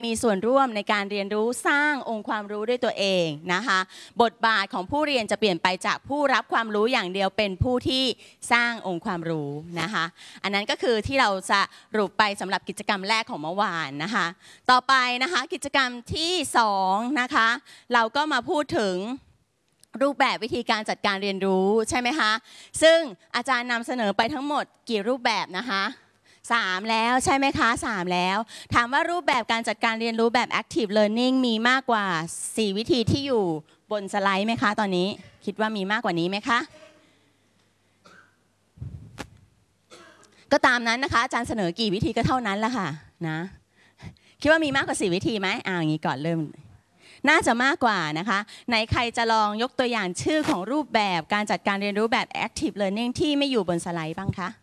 มีส่วนร่วมในการเรียนรู้สร้างองค์ความรู้ด้วยตัวเองนะคะบทบาทของผู้เรียนจะเปลี่ยนไปจากผู้รับความรู้อย่างเดียวเป็นผู้ที่สร้างองค์ความรู้นะคะอันนั้นก็คือที่เราจะสรุปไปสำหรับกิจกรรมแรกของเมื่อวานนะคะต่อไปนะคะกิจกรรมที่2นะคะเราก็มาพูดถึงรูปแบบวิธีการจัดการเรียนรู้ใช่ไหมคะซึ่งอาจารย์นำเสนอไปทั้งหมดกี่รูปแบบนะคะ3แล้วใช่ไหมคะ3แล้วถามว่ารูปแบบการจัดการเรียนรู้แบบ active learning มีมากกว่า4วิธีที่อยู่บนสไลด์ไหมคะตอนนี้คิดว่ามีมากกว่านี้ไหมคะก็ตามนั้นนะคะอาจารย์เสนอกี่วิธีก็เท่านั้นแหละค่ะนะคิดว่ามีมากกว่า4วิธีไหมอย่างนี้ก่อนเริ่มน่าจะมากกว่านะคะไหนใครจะลองยกตัวอย่างชื่อของรูปแบบการจัดการเรียนรู้แบบ active learning ที่ไม่อยู่บนสไลด์บ้างคะ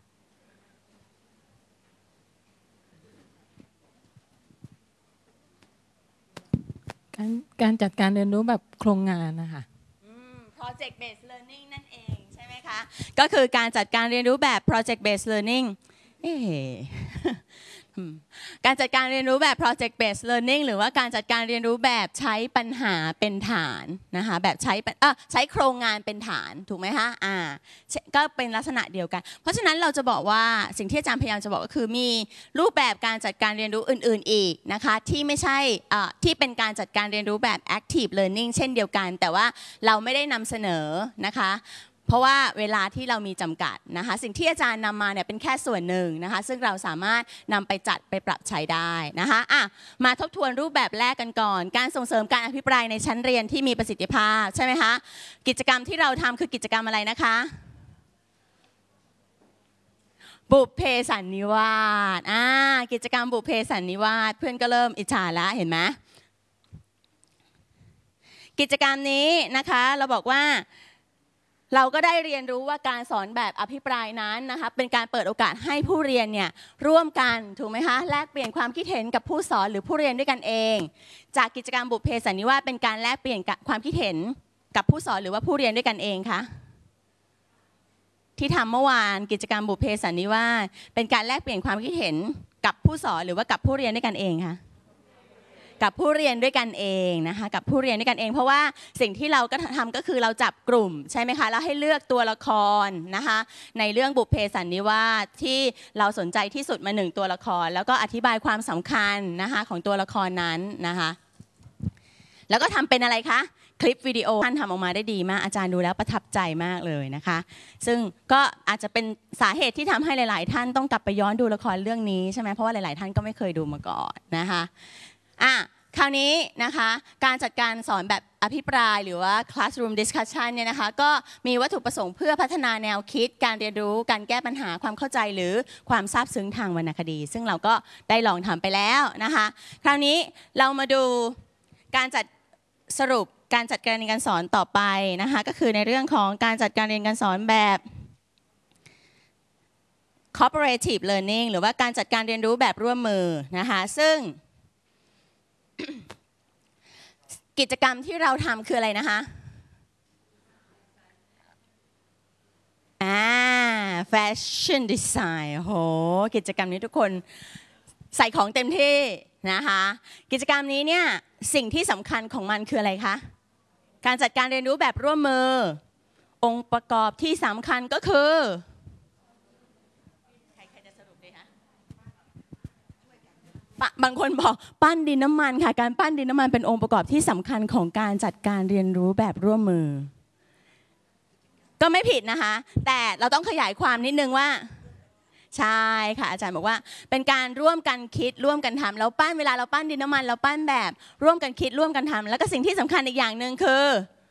การจัดการเรียนรู้แบบโครงงานนะคะ project based learning นั่นเองใช่ไหมคะก็คือการจัดการเรียนรู้แบบ project based learning การจัดการเรียนรู้แบบ project based learning หรือว่าการจัดการเรียนรู้แบบใช้ปัญหาเป็นฐานนะคะแบบใช้โครงงานเป็นฐานถูกไหมคะก็เป็นลักษณะเดียวกันเพราะฉะนั้นเราจะบอกว่าสิ่งที่อาจารย์พยายามจะบอกก็คือมีรูปแบบการจัดการเรียนรู้อื่นๆอีกนะคะที่ไม่ใช่ที่เป็นการจัดการเรียนรู้แบบ active learning เช่นเดียวกันแต่ว่าเราไม่ได้นำเสนอนะคะเพราะว่าเวลาที่เรามีจำกัดนะคะสิ่งที่อาจารย์นำมาเนี่ยเป็นแค่ส่วนหนึ่งนะคะซึ่งเราสามารถนำไปจัดไปปรับใช้ได้นะคะมาทบทวนรูปแบบแรกกันก่อนการส่งเสริมการอภิปรายในชั้นเรียนที่มีประสิทธิภาพใช่ไหมคะกิจกรรมที่เราทำคือกิจกรรมอะไรนะคะบุพเพสันนิวาสกิจกรรมบุพเพสันนิวาสเพื่อนก็เริ่มอิจฉาแล้วเห็นไหมกิจกรรมนี้นะคะเราบอกว่าเราก็ได้เรียนรู้ว่าการสอนแบบอภิปรายนั้นนะคะเป็นการเปิดโอกาสให้ผู้เรียนเนี่ยร่วมกันถูกไหมคะแลกเปลี่ยนความคิดเห็นกับผู้สอนหรือผู้เรียนด้วยกันเองจากกิจกรรมบุพเพสันนิวาสเป็นการแลกเปลี่ยนความคิดเห็นกับผู้สอนหรือว่าผู้เรียนด้วยกันเองคะที่ทำเมื่อวานกิจกรรมบุพเพสันนิวาสเป็นการแลกเปลี่ยนความคิดเห็นกับผู้สอนหรือว่ากับผู้เรียนด้วยกันเองคะกับผู้เรียนด้วยกันเองนะคะกับผู้เรียนด้วยกันเองเพราะว่าสิ่งที่เราก็ทำก็คือเราจับกลุ่มใช่ไหมคะแล้วให้เลือกตัวละครนะคะในเรื่องบุพเพสันนิวาสที่เราสนใจที่สุดมา1ตัวละครแล้วก็อธิบายความสำคัญนะคะของตัวละครนั้นนะคะแล้วก็ทำเป็นอะไรคะคลิปวิดีโอท่านทำออกมาได้ดีมากอาจารย์ดูแล้วประทับใจมากเลยนะคะซึ่งก็อาจจะเป็นสาเหตุที่ทำให้หลายๆท่านต้องกลับไปย้อนดูละครเรื่องนี้ใช่ไหมเพราะว่าหลายๆท่านก็ไม่เคยดูมาก่อนนะคะคราวนี้นะคะการจัดการสอนแบบอภิปรายหรือว่า classroom discussion เนี่ยนะคะก็มีวัตถุประสงค์เพื่อพัฒนาแนวคิดการเรียนรู้การแก้ปัญหาความเข้าใจหรือความซาบซึ้งทางวรรณคดีซึ่งเราก็ได้ลองทำไปแล้วนะคะคราวนี้เรามาดูการจัดสรุปการจัดการเรียนการสอนต่อไปนะคะก็คือในเรื่องของการจัดการเรียนการสอนแบบ cooperative learning หรือว่าการจัดการเรียนรู้แบบร่วมมือนะคะซึ่งกิจกรรมที่เราทำคืออะไรนะคะแฟชั่นดีไซน์โหกิจกรรมนี้ทุกคนใส่ของเต็มที่นะคะกิจกรรมนี้เนี่ยสิ่งที่สำคัญของมันคืออะไรคะการจัดการเรียนรู้แบบร่วมมือองค์ประกอบที่สำคัญก็คือบางคนบอกปั้นดินน้ำมันค่ะการปั้นดินน้ำมันเป็นองค์ประกอบที่สำคัญของการจัดการเรียนรู้แบบร่วมมือก็ไม่ผิดนะคะแต่เราต้องขยายความนิดนึงว่าใช่ค่ะอาจารย์บอกว่าเป็นการร่วมกันคิดร่วมกันทำแล้วปั้นเวลาเราปั้นดินน้ำมันเราปั้นแบบร่วมกันคิดร่วมกันทำแล้วก็สิ่งที่สำคัญอีกอย่างหนึ่งคือ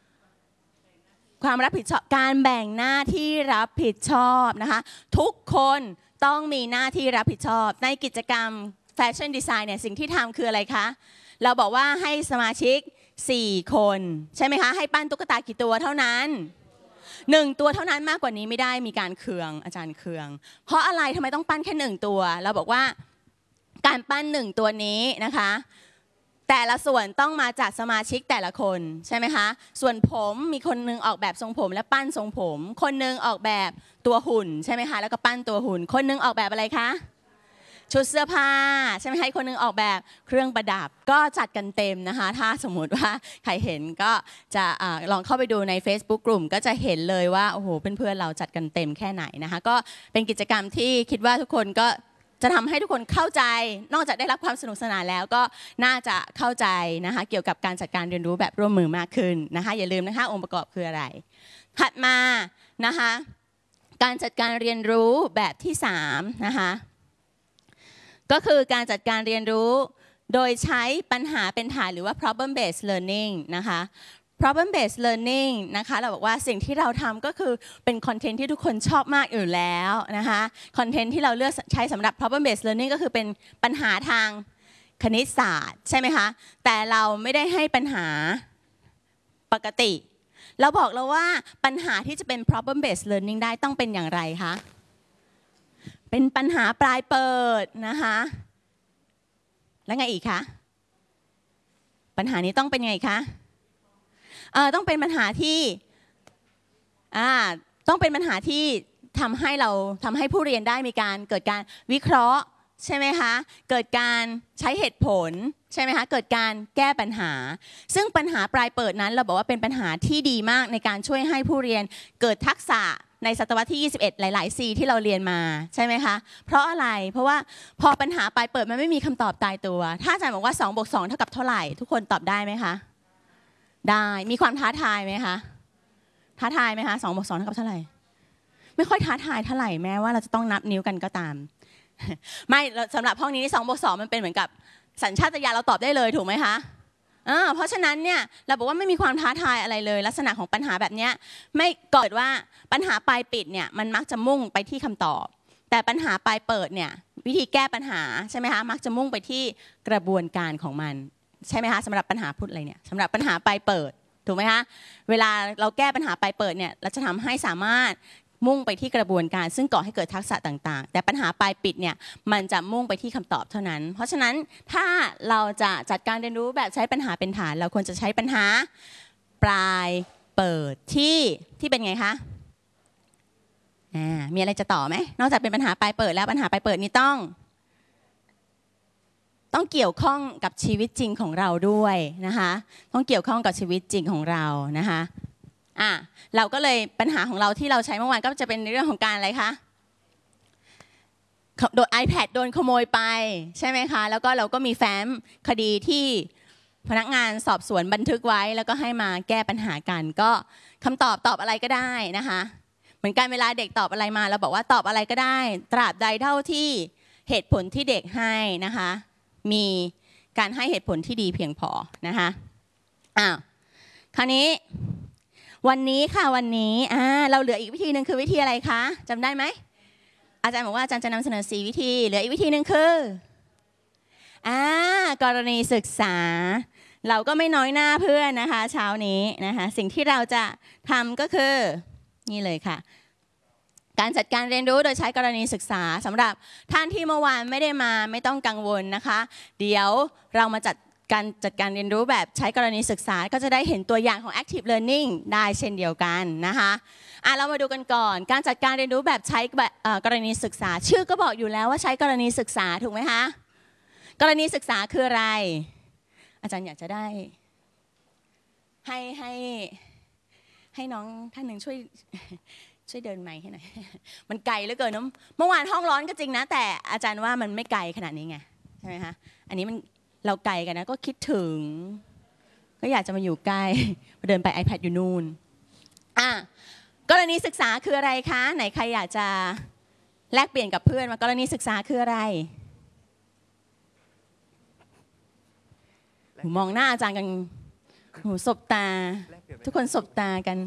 ความรับผิดชอบการแบ่งหน้าที่รับผิดชอบนะคะทุกคนต้องมีหน้าที่รับผิดชอบในกิจกรรมแฟชั่นดีไซน์เนี่ยสิ่งที่ทำคืออะไรคะเราบอกว่าให้สมาชิก4คนใช่ไหมคะให้ปั้นตุ๊กตากี่ตัวเท่านั้น1ตัวเท่านั้นมากกว่านี้ไม่ได้มีการเคืองอาจารย์เคืองเพราะอะไรทำไมต้องปั้นแค่1ตัวเราบอกว่าการปั้น1ตัวนี้นะคะแต่ละส่วนต้องมาจากสมาชิกแต่ละคนใช่ไหมคะส่วนผมมีคนนึงออกแบบทรงผมและปั้นทรงผมคนนึงออกแบบตัวหุ่นใช่ไหมคะแล้วก็ปั้นตัวหุ่นคนนึงออกแบบอะไรคะชุดเสื้อผ้าใช่ไหมคะคนนึงออกแบบเครื่องประดับก็จัดกันเต็มนะคะถ้าสมมุติว่าใครเห็นก็จะลองเข้าไปดูใน Facebook กลุ่มก็จะเห็นเลยว่าโอ้โหเพื่อนๆเราจัดกันเต็มแค่ไหนนะคะก็เป็นกิจกรรมที่คิดว่าทุกคนก็จะทำให้ทุกคนเข้าใจนอกจากได้รับความสนุกสนานแล้วก็น่าจะเข้าใจนะคะเกี่ยวกับการจัดการเรียนรู้แบบร่วมมือมากขึ้นนะคะอย่าลืมนะคะองค์ประกอบคืออะไรถัดมานะคะการจัดการเรียนรู้แบบที่3นะคะก็คือการจัดการเรียนรู้โดยใช้ปัญหาเป็นฐานหรือว่า problem based learning นะคะ problem based learning นะคะเราบอกว่าสิ่งที่เราทำก็คือเป็นคอนเทนต์ที่ทุกคนชอบมากอยู่แล้วนะคะคอนเทนต์ที่เราเลือกใช้สำหรับ problem based learning ก็คือเป็นปัญหาทางคณิตศาสตร์ใช่ไหมคะแต่เราไม่ได้ให้ปัญหาปกติเราบอกแล้วว่าปัญหาที่จะเป็น problem based learning ได้ต้องเป็นอย่างไรคะเป็นปัญหาปลายเปิดนะคะแล้วไงอีกคะปัญหานี้ต้องเป็นไงคะต้องเป็นปัญหาที่ต้องเป็นปัญหาที่ทำให้ผู้เรียนได้มีการเกิดการวิเคราะห์ใช่ไหมคะเกิดการใช้เหตุผลใช่ไหมคะเกิดการแก้ปัญหาซึ่งปัญหาปลายเปิดนั้นเราบอกว่าเป็นปัญหาที่ดีมากในการช่วยให้ผู้เรียนเกิดทักษะในศตวรรษที่21หลายๆ C ที่เราเรียนมาใช่ไหมคะเพราะอะไรเพราะว่าพอปัญหาปลายเปิดมันไม่มีคำตอบตายตัวถ้าอาจารย์บอกว่า2 บวก 2 เท่ากับเท่าไหร่ทุกคนตอบได้ไหมคะได้มีความท้าทายไหมคะท้าทายไหมคะ2 บวก 2 เท่ากับเท่าไหร่ไม่ค่อยท้าทายเท่าไหร่แม้ว่าเราจะต้องนับนิ้วกันก็ตามไม่สำหรับห้องนี้2 บวก 2มันเป็นเหมือนกับสัญชาตญาณเราตอบได้เลยถูกไหมคะเพราะฉะนั้นเนี่ยเราบอกว่าไม่มีความท้าทายอะไรเลยลักษณะของปัญหาแบบนี้ไม่เกิดว่าปัญหาปลายปิดเนี่ยมันมักจะมุ่งไปที่คำตอบแต่ปัญหาปลายเปิดเนี่ยวิธีแก้ปัญหาใช่ไหมคะมักจะมุ่งไปที่กระบวนการของมันใช่ไหมคะสำหรับปัญหาพูดอะไรเนี่ยสำหรับปัญหาปลายเปิดถูกไหมคะเวลาเราแก้ปัญหาปลายเปิดเนี่ยเราจะทำให้สามารถมุ่งไปที่กระบวนการซึ่งก่อให้เกิดทักษะต่างๆแต่ปัญหาปลายปิดเนี่ยมันจะมุ่งไปที่คำตอบเท่านั้นเพราะฉะนั้นถ้าเราจะจัดการเรียนรู้แบบใช้ปัญหาเป็นฐานเราควรจะใช้ปัญหาปลายเปิดที่เป็นไงคะมีอะไรจะต่อไหมนอกจากเป็นปัญหาปลายเปิดแล้วปัญหาปลายเปิดนี้ต้องเกี่ยวข้องกับชีวิตจริงของเราด้วยนะคะต้องเกี่ยวข้องกับชีวิตจริงของเรานะคะเราก็เลยปัญหาของเราที่เราใช้เมื่อวานก็จะเป็นในเรื่องของการอะไรคะโดน iPad โดนขโมยไปใช่ไหมคะแล้วก็เราก็มีแฟ้มคดีที่พนักงานสอบสวนบันทึกไว้แล้วก็ให้มาแก้ปัญหากันก็คำตอบอะไรก็ได้นะคะเหมือนกันเวลาเด็กตอบอะไรมาเราบอกว่าตอบอะไรก็ได้ตราบใดเท่าที่เหตุผลที่เด็กให้นะคะมีการให้เหตุผลที่ดีเพียงพอนะคะคราวนี้วันนี้เราเหลืออีกวิธีหนึ่งคือวิธีอะไรคะจำได้ไหมอาจารย์บอกว่าอาจารย์จะนำเสนอ4 วิธีเหลืออีกวิธีหนึ่งคือกรณีศึกษาเราก็ไม่น้อยหน้าเพื่อนนะคะเช้านี้นะคะสิ่งที่เราจะทำก็คือนี่เลยค่ะการจัดการเรียนรู้โดยใช้กรณีศึกษาสำหรับท่านที่เมื่อวานไม่ได้มาไม่ต้องกังวลนะคะเดี๋ยวเรามาจัดการเรียนรู้แบบใช้กรณีศึกษาก็จะได้เห็นตัวอย่างของ active learning ได้เช่นเดียวกันนะคะเรามาดูกันก่อนการจัดการเรียนรู้แบบใช้กรณีศึกษาชื่อก็บอกอยู่แล้วว่าใช้กรณีศึกษาถูกไหมคะกรณีศึกษาคืออะไรอาจารย์อยากจะได้ให้น้องท่านหนึ่งช่วยเดินไมค์ให้หน่อยมันไกลเหลือเกินเมื่อวานห้องร้อนก็จริงนะแต่อาจารย์ว่ามันไม่ไกลขนาดนี้ไงใช่ไหมคะอันนี้มันเราไกลกันนะก็คิดถึงก็อยากจะมาอยู่ใกล้เดินไป iPad อยู่นู่นกรณีศึกษาคืออะไรคะไหนใครอยากจะแลกเปลี่ยนกับเพื่อนว่ากรณีศึกษาคืออะไรมองหน้าอาจารย์กันสบตาทุกคนสบตากัน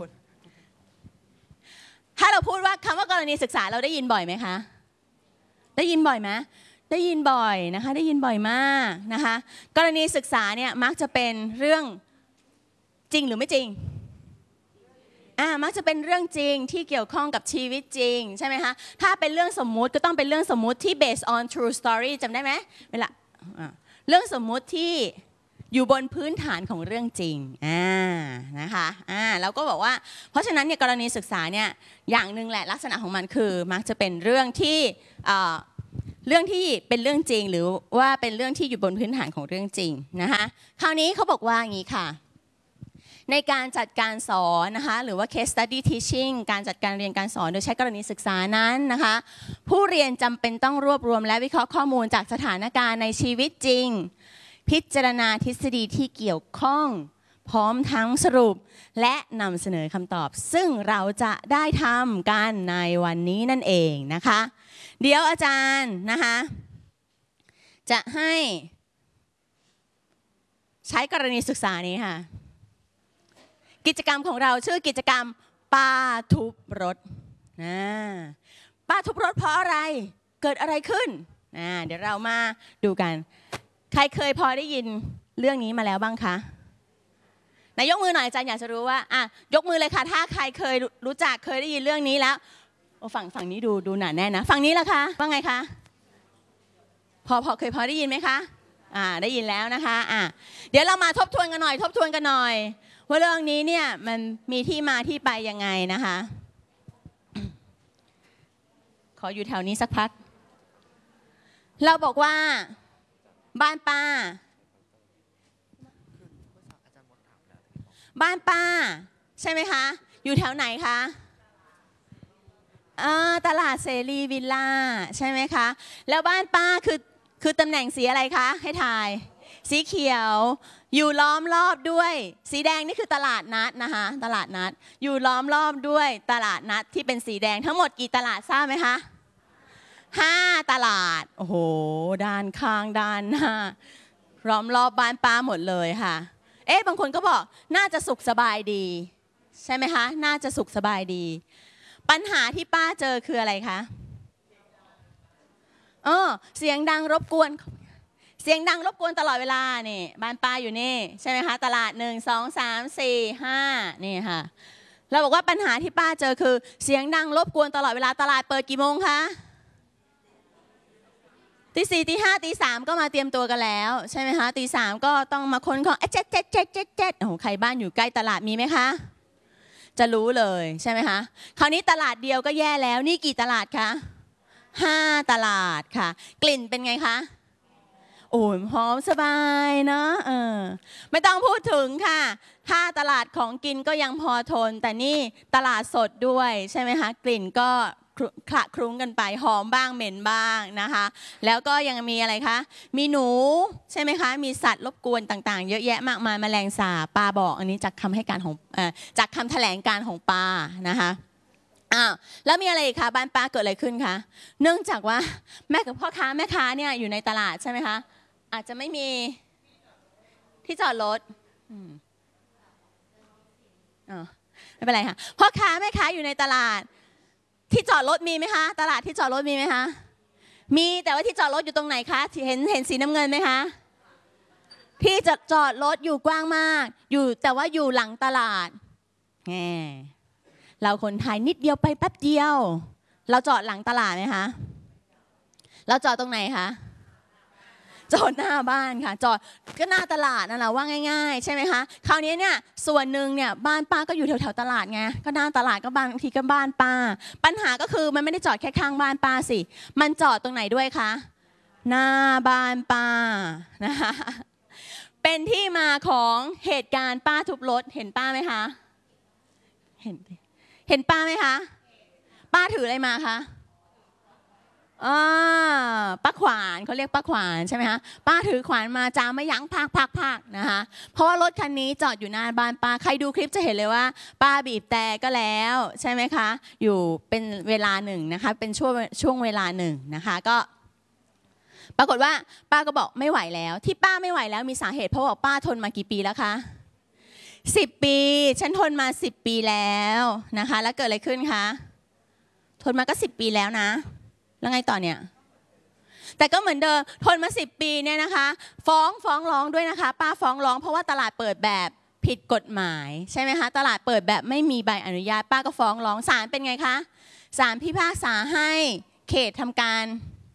ถ้าเราพูดว่าคำว่ากรณีศึกษาเราได้ยินบ่อยไหมคะได้ยินบ่อยไหมได้ยินบ่อยนะคะได้ยินบ่อยมากนะคะกรณีศึกษาเนี่ยมักจะเป็นเรื่องจริงหรือไม่จริงมักจะเป็นเรื่องจริงที่เกี่ยวข้องกับชีวิตจริงใช่ไหมคะถ้าเป็นเรื่องสมมุติก็ต้องเป็นเรื่องสมมุติที่ based on true story จำได้ไหมเวลาเรื่องสมมุติที่อยู่บนพื้นฐานของเรื่องจริงนะคะแล้วก็บอกว่าเพราะฉะนั้นเนี่ยกรณีศึกษาเนี่ยอย่างหนึ่งแหละลักษณะของมันคือมักจะเป็นเรื่องที่เรื่องที่เป็นเรื่องจริงหรือว่าเป็นเรื่องที่อยู่บนพื้นฐานของเรื่องจริงนะคะคราวนี้เขาบอกว่าอย่างนี้ค่ะในการจัดการสอนนะคะหรือว่า case study teaching การจัดการเรียนการสอนโดยใช้กรณีศึกษานั้นนะคะผู้เรียนจำเป็นต้องรวบรวมและวิเคราะห์ข้อมูลจากสถานการณ์ในชีวิตจริงพิจารณาทฤษฎีที่เกี่ยวข้องพร้อมทั้งสรุปและนำเสนอคำตอบซึ่งเราจะได้ทำกันในวันนี้นั่นเองนะคะเดี๋ยวอาจารย์นะคะจะให้ใช้กรณีศึกษานี้ค่ะกิจกรรมของเราชื่อกิจกรรมป้าทุบรถป้าทุบรถเพราะอะไรเกิดอะไรขึ้นเดี๋ยวเรามาดูกันใครเคยพอได้ยินเรื่องนี้มาแล้วบ้างคะไหนยกมือหน่อยอาจารย์อยากจะรู้ว่ายกมือเลยค่ะถ้าใครเคยรู้จักเคยได้ยินเรื่องนี้แล้วฝั่งนี้ดูหนาแน่นะฝั่งนี้ล่ะคะว่าไงคะพอเคยได้ยินไหมคะได้ยินแล้วนะคะเดี๋ยวเรามาทบทวนกันหน่อยว่าเรื่องนี้เนี่ยมันมีที่มาที่ไปยังไงนะคะขออยู่แถวนี้สักพักเราบอกว่าบ้านป้าใช่ไหมคะอยู่แถวไหนคะตลาดเสรีวิลล่าใช่ไหมคะแล้วบ้านป้าคือตำแหน่งสีอะไรคะให้ทายสีเขียวอยู่ล้อมรอบด้วยสีแดงนี่คือตลาดนัดนะคะตลาดนัดอยู่ล้อมรอบด้วยตลาดนัดที่เป็นสีแดงทั้งหมดกี่ตลาดทราบไหมคะ5 ตลาดโอ้โหด้านข้างด้านหน้าล้อมรอบบ้านป้าหมดเลยค่ะบางคนก็บอกน่าจะสุขสบายดีใช่ไหมคะน่าจะสุขสบายดีปัญหาที่ป้าเจอคืออะไรคะเสียงดังรบกวนตลอดเวลานี่บ้านป้าอยู่นี่ใช่ไหมคะตลาด1 2 3 4 5นี่ค่ะเราบอกว่าปัญหาที่ป้าเจอคือเสียงดังรบกวนตลอดเวลาตลาดเปิดกี่โมงคะตี 4 ตี 5 ตี 3ก็มาเตรียมตัวกันแล้วใช่ไหมคะตี 3ก็ต้องมาค้นของเจ็ดโอ้โหใครบ้านอยู่ใกล้ตลาดมีไหมคะจะรู้เลยใช่ไหมคะคราวนี้ตลาดเดียวก็แย่แล้วนี่กี่ตลาดคะ5 ตลาดค่ะกลิ่นเป็นไงคะโอ้ยหอมสบายเนาะไม่ต้องพูดถึงค่ะถ้าตลาดของกินก็ยังพอทนแต่นี่ตลาดสดด้วยใช่ไหมคะกลิ่นก็คละคลุ้งกันไปหอมบ้างเหม็นบ้างนะคะแล้วก็ยังมีอะไรคะมีหนูใช่ไหมคะมีสัตว์รบกวนต่างๆเยอะแยะมากมายแมลงสาบป้าบอกอันนี้จากคำให้การของจากคำแถลงการของป้านะคะแล้วมีอะไรอีกคะบ้านป้าเกิดอะไรขึ้นคะเนื่องจากว่าแม่กับพ่อค้าแม่ค้าเนี่ยอยู่ในตลาดใช่ไหมคะอาจจะไม่มีที่จอดรถไม่เป็นไรค่ะพ่อค้าแม่ค้าอยู่ในตลาดที่จอดรถมีไหมคะตลาดที่จอดรถมีไหมคะมีแต่ว่าที่จอดรถอยู่ตรงไหนคะเห็นสีน้ำเงินไหมคะที่จอดรถอยู่กว้างมากอยู่แต่ว่าอยู่หลังตลาดเราคนไทยนิดเดียวไปแป๊บเดียวเราจอดหลังตลาดไหมคะเราจอดตรงไหนคะจอดหน้าบ้านค่ะจอดก็หน้าตลาดนั่นแหละว่าง่ายๆใช่ไหมคะคราวนี้เนี่ยส่วนหนึ่งเนี่ยบ้านป้าก็อยู่แถวๆตลาดไงก็หน้าตลาดก็บางทีก็บ้านป้าปัญหาก็คือมันไม่ได้จอดแค่ข้างบ้านป้าสิมันจอดตรงไหนด้วยคะหน้าบ้านป้านะคะเป็นที่มาของเหตุการณ์ป้าทุบรถเห็นป้าไหมคะเห็นป้าไหมคะป้าถืออะไรมาคะป้าขวานเขาเรียกป้าขวานใช่ไหมคะป้าถือขวานมาจามไม่ยั้งพักนะคะเพราะว่ารถคันนี้จอดอยู่หน้าบ้านป้าใครดูคลิปจะเห็นเลยว่าป้าบีบแต่ก็แล้วใช่ไหมคะอยู่เป็นเวลาหนึ่งนะคะเป็นช่วงเวลาหนึ่งนะคะก็ปรากฏว่าป้าก็บอกไม่ไหวแล้วที่ป้าไม่ไหวแล้วมีสาเหตุเพราะว่าป้าทนมากี่ปีแล้วคะ10 ปีฉันทนมา10 ปีแล้วนะคะแล้วเกิดอะไรขึ้นคะทนมาก็10 ปีแล้วนะแล้วไงต่อเนี่ยแต่ก็เหมือนเดิมทนมา10 ปีเนี่ยนะคะฟ้องร้องด้วยนะคะป้าฟ้องร้องเพราะว่าตลาดเปิดแบบผิดกฎหมายใช่ไหมคะตลาดเปิดแบบไม่มีใบอนุญาตป้าก็ฟ้องร้องศาลเป็นไงคะศาลพิพากษาให้เขตทำการ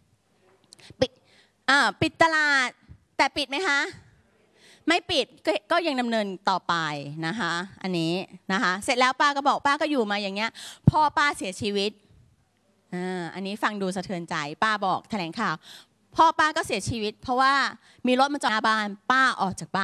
ปิดตลาดแต่ปิดไหมคะไม่ปิดก็ยังดำเนินต่อไปนะคะอันนี้นะคะเสร็จแล้วป้าก็บอกป้าก็อยู่มาอย่างเงี้ยพ่อป้าเสียชีวิตอันนี้ฟังดูสะเทือนใจป้าบอกแถลงข่าวพ่อป้าก็เสียชีวิต เพราะว่ามีรถมาจอดหน้าบ้านป้าออกจากบ้าน